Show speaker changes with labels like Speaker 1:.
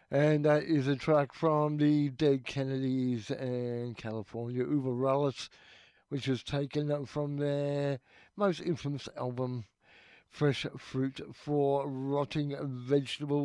Speaker 1: And that is a track from the Dead Kennedys and California Uva Rollis, which was taken from their most infamous album, Fresh Fruit for Rotting Vegetables.